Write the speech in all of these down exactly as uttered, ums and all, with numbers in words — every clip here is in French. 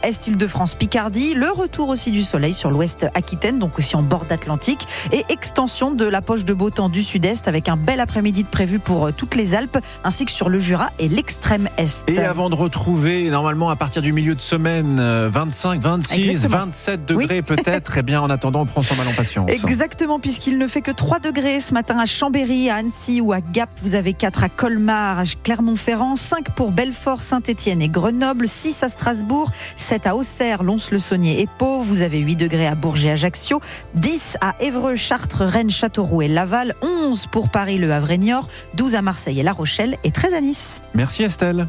Est, Île-de-France, Picardie. Le retour aussi du soleil sur l'ouest Aquitaine, donc aussi en bord d'Atlantique. Et extension de la poche de beau temps du sud-est avec un bel après-midi de prévu pour toutes les Alpes, ainsi que sur le Jura et l'extrême est. Et avant de retrouver, normalement à partir du milieu de semaine, vingt-cinq, vingt-six, Exactement. vingt-sept degrés Oui. peut-être, eh bien en attendant, on prend son mal en patience. Exactement, puisqu'il ne fait que trois degrés ce matin à Chambéry, à Annecy ou à Gap. Vous avez quatre à Colmar, à Clermont-Ferrand, cinq pour Belfort, Saint-Étienne et Grenoble, six à Strasbourg, sept à Auxerre, Lons-le-Saunier et Pau. Vous avez huit degrés à Bourges et Ajaccio, dix à Évreux, Chartres, Rennes, Châteauroux et Laval, onze pour Paris, Le Havre et Niort, douze à Marseille et La Rochelle et treize à Nice. Merci Estelle.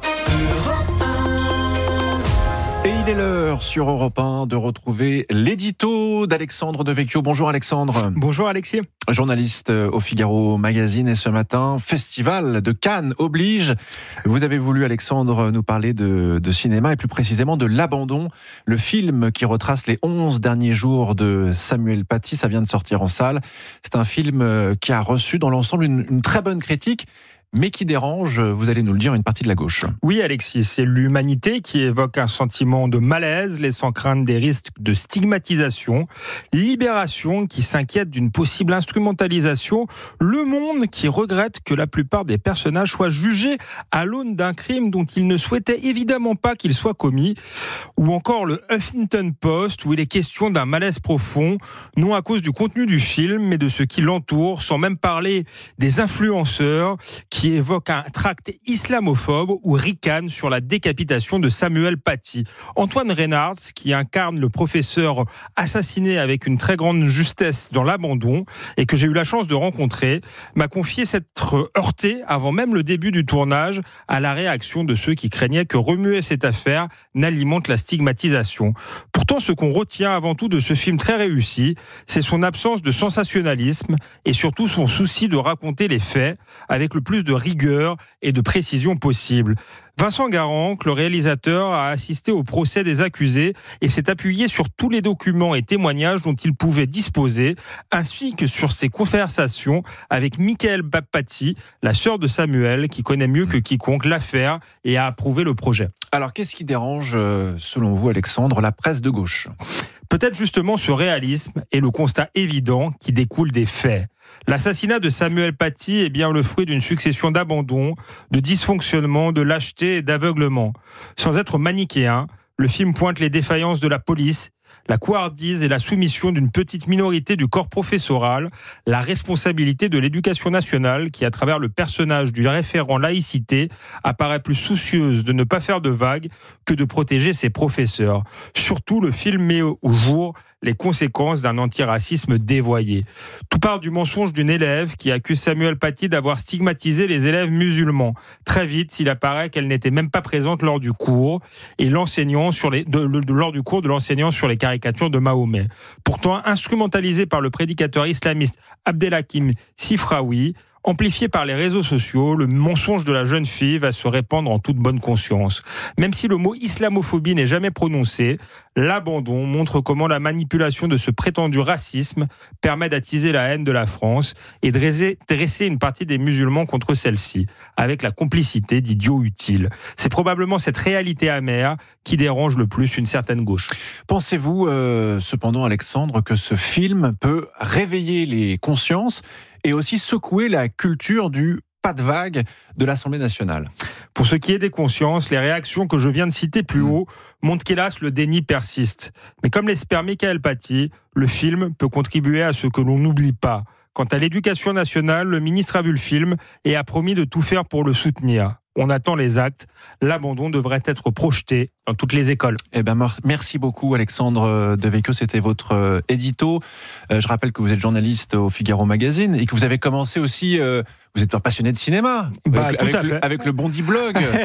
Et il est l'heure sur Europe un de retrouver l'édito d'Alexandre Devecchio. Bonjour Alexandre. Bonjour Alexis. Journaliste au Figaro Magazine, et ce matin, Festival de Cannes oblige. Vous avez voulu, Alexandre, nous parler de, de cinéma et plus précisément de L'Abandon, le film qui retrace les onze derniers jours de Samuel Paty. Ça vient de sortir en salle. C'est un film qui a reçu dans l'ensemble une, une très bonne critique, mais qui dérange, vous allez nous le dire, une partie de la gauche. Oui Alexis, c'est l'humanité qui évoque un sentiment de malaise, laissant craindre des risques de stigmatisation. Libération qui s'inquiète d'une possible instrumentalisation. Le Monde qui regrette que la plupart des personnages soient jugés à l'aune d'un crime dont ils ne souhaitaient évidemment pas qu'il soit commis. Ou encore le Huffington Post où il est question d'un malaise profond, non à cause du contenu du film, mais de ce qui l'entoure, sans même parler des influenceurs qui qui évoque un tract islamophobe ou ricane sur la décapitation de Samuel Paty. Antoine Reynards, qui incarne le professeur assassiné avec une très grande justesse dans L'Abandon et que j'ai eu la chance de rencontrer, m'a confié s'être heurté avant même le début du tournage à la réaction de ceux qui craignaient que remuer cette affaire n'alimente la stigmatisation. Pourtant, ce qu'on retient avant tout de ce film très réussi, c'est son absence de sensationnalisme et surtout son souci de raconter les faits avec le plus de rigueur et de précision possible. Vincent Garanque, le réalisateur, a assisté au procès des accusés et s'est appuyé sur tous les documents et témoignages dont il pouvait disposer, ainsi que sur ses conversations avec Michael Paty, la sœur de Samuel, qui connaît mieux que quiconque l'affaire et a approuvé le projet. Alors, qu'est-ce qui dérange, selon vous, Alexandre, la presse de gauche ? Peut-être justement ce réalisme et le constat évident qui découle des faits. L'assassinat de Samuel Paty est bien le fruit d'une succession d'abandons, de dysfonctionnements, de lâcheté et d'aveuglement. Sans être manichéen, le film pointe les défaillances de la police, la couardise et la soumission d'une petite minorité du corps professoral, la responsabilité de l'éducation nationale qui, à travers le personnage du référent laïcité, apparaît plus soucieuse de ne pas faire de vagues que de protéger ses professeurs. Surtout, le film met au jour les conséquences d'un antiracisme dévoyé. Tout part du mensonge d'une élève qui accuse Samuel Paty d'avoir stigmatisé les élèves musulmans. Très vite, il apparaît qu'elle n'était même pas présente lors du cours et l'enseignant sur les de, de, lors du cours de l'enseignant sur les caricatures de Mahomet. Pourtant instrumentalisé par le prédicateur islamiste Abdelhakim Sifraoui, amplifié par les réseaux sociaux, le mensonge de la jeune fille va se répandre en toute bonne conscience. Même si le mot islamophobie n'est jamais prononcé, L'Abandon montre comment la manipulation de ce prétendu racisme permet d'attiser la haine de la France et dresser, dresser une partie des musulmans contre celle-ci, avec la complicité d'idiots utiles. C'est probablement cette réalité amère qui dérange le plus une certaine gauche. Pensez-vous, euh, cependant, Alexandre, que ce film peut réveiller les consciences et aussi secouer la culture du pas de vague de l'Assemblée nationale? Pour ce qui est des consciences, les réactions que je viens de citer plus haut montrent qu'hélas, le déni persiste. Mais comme l'espère Michael Paty, le film peut contribuer à ce que l'on n'oublie pas. Quant à l'éducation nationale, le ministre a vu le film et a promis de tout faire pour le soutenir. On attend les actes. L'abandon devrait être projeté dans toutes les écoles. Eh ben, merci beaucoup Alexandre Devecchio, c'était votre édito. Je rappelle que vous êtes journaliste au Figaro Magazine et que vous avez commencé aussi, euh, vous êtes un passionné de cinéma, bah, avec, tout avec, à le, fait. avec le Bondi Blog. Tout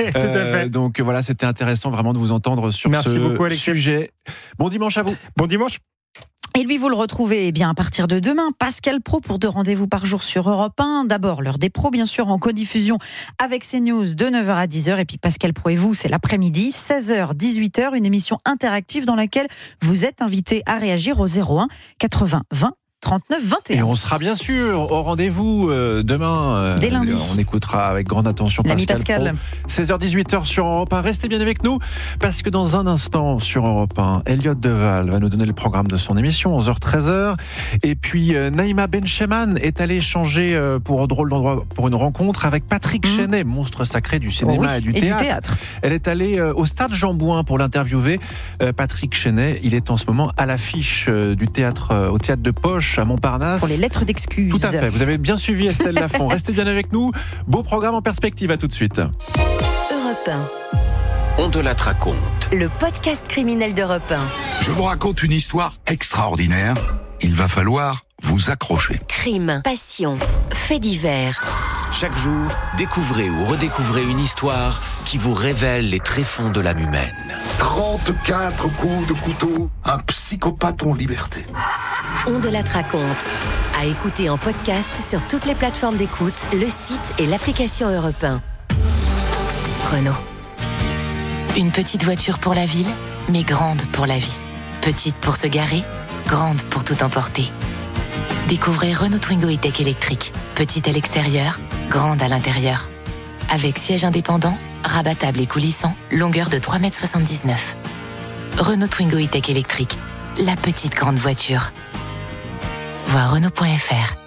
à fait. Donc voilà, c'était intéressant vraiment de vous entendre sur merci ce beaucoup, Alexis. sujet. Bon dimanche à vous. Bon dimanche. Et lui, vous le retrouvez eh bien, à partir de demain. Pascal Praud pour deux rendez-vous par jour sur Europe un. D'abord, l'heure des pros, bien sûr, en codiffusion avec CNews de neuf heures à dix heures. Et puis Pascal Praud et vous, c'est l'après-midi, seize heures, dix-huit heures, une émission interactive dans laquelle vous êtes invité à réagir au zéro un quatre-vingts vingt trente-neuf vingt et un. Et on sera bien sûr au rendez-vous euh, demain. Euh, Dès lundi. On écoutera avec grande attention L'ami Pascal. Pascal. Pro. seize heures dix-huit heures sur Europe un. Restez bien avec nous parce que dans un instant sur Europe un, Elliot Deval va nous donner le programme de son émission, onze heures treize heures. Et puis euh, Naïma Bencheman est allée échanger euh, pour un drôle d'endroit pour une rencontre avec Patrick mmh. Chenet, monstre sacré du cinéma oh oui, et, du, et théâtre. du théâtre. Elle est allée euh, au stade Jean-Bouin pour l'interviewer. Euh, Patrick Chenet, il est en ce moment à l'affiche euh, du théâtre, euh, au théâtre de Poche à Montparnasse. Pour les lettres d'excuses. Tout à fait. Vous avez bien suivi Estelle Lafont. Restez bien avec nous. Beau programme en perspective. À tout de suite. Europe un. On te la raconte. Le podcast criminel d'Europe un. Je vous raconte une histoire extraordinaire. Il va falloir vous accrocher. Crime, passion, faits divers. Chaque jour, découvrez ou redécouvrez une histoire qui vous révèle les tréfonds de l'âme humaine. trente-quatre coups de couteau, un psychopathe en liberté. On te la raconte. À écouter en podcast sur toutes les plateformes d'écoute, le site et l'application Europe un. Renault. Une petite voiture pour la ville, mais grande pour la vie. Petite pour se garer, grande pour tout emporter. Découvrez Renault Twingo E-Tech électrique. Petite à l'extérieur, grande à l'intérieur. Avec siège indépendant, rabattable et coulissant, longueur de trois mètres soixante-dix-neuf. Renault Twingo E-Tech électrique. La petite grande voiture. Voir Renault point F R.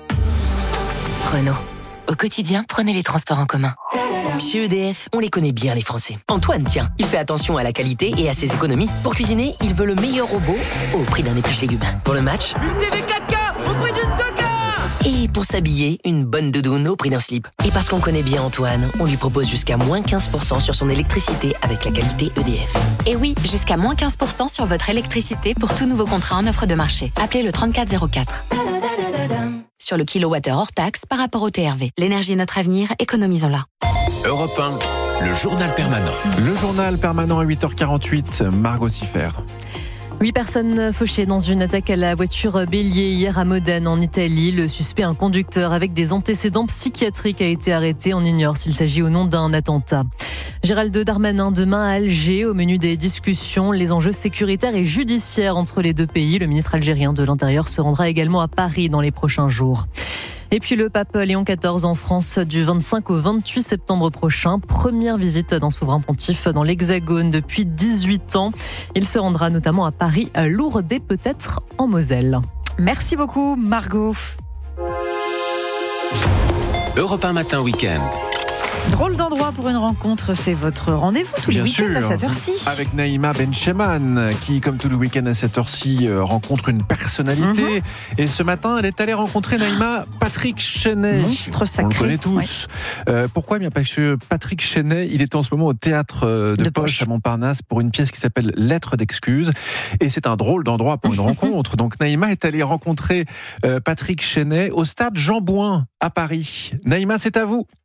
Renault. Au quotidien, prenez les transports en commun. Chez E D F, on les connaît bien les Français. Antoine, tiens, il fait attention à la qualité et à ses économies. Pour cuisiner, il veut le meilleur robot au prix d'un épluche légumes. Pour le match, une T V quatre K au prix d'une deux K. Et pour s'habiller, une bonne doudoune au prix d'un slip. Et parce qu'on connaît bien Antoine, on lui propose jusqu'à moins quinze pour cent sur son électricité avec la qualité E D F. Et oui, jusqu'à moins quinze pour cent sur votre électricité pour tout nouveau contrat en offre de marché. Appelez le trente-quatre zéro quatre. Sur le kilowattheure hors taxe par rapport au T R V. L'énergie est notre avenir, économisons-la. Europe un, le journal permanent. Le journal permanent à huit heures quarante-huit, Margot Siffer. Huit personnes fauchées dans une attaque à la voiture bélier hier à Modène en Italie. Le suspect, un conducteur avec des antécédents psychiatriques, a été arrêté. On ignore s'il s'agit ou non d'un attentat. Gérald Darmanin demain à Alger. Au menu des discussions, les enjeux sécuritaires et judiciaires entre les deux pays. Le ministre algérien de l'Intérieur se rendra également à Paris dans les prochains jours. Et puis le pape Léon quatorze en France du vingt-cinq au vingt-huit septembre prochain. Première visite d'un souverain pontife dans l'Hexagone depuis dix-huit ans. Il se rendra notamment à Paris, à Lourdes et peut-être en Moselle. Merci beaucoup Margot. Europe un matin week-end. Drôle d'endroit pour une rencontre, c'est votre rendez-vous tous les Bien week-ends sûr, à cette heure-ci. Avec Naïma Bencheman, qui, comme tout le week-end à cette heure-ci, rencontre une personnalité. Mm-hmm. Et ce matin, elle est allée rencontrer Naïma Patrick Chenet. Monstre sacré. On le connaît tous. Ouais. Euh, pourquoi ? Bien parce que Patrick Chenet, il est en ce moment au théâtre de, de Poche à Montparnasse pour une pièce qui s'appelle Lettres d'excuses. Et c'est un drôle d'endroit pour une rencontre. Donc Naïma est allée rencontrer euh, Patrick Chenet au stade Jean-Bouin à Paris. Naïma, c'est à vous.